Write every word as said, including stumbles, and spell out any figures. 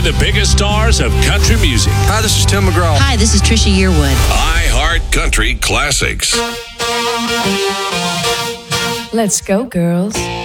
and the biggest stars of country music. Hi, this is Tim McGraw. Hi, this is Trisha Yearwood. I Heart Country Classics. Let's go, girls.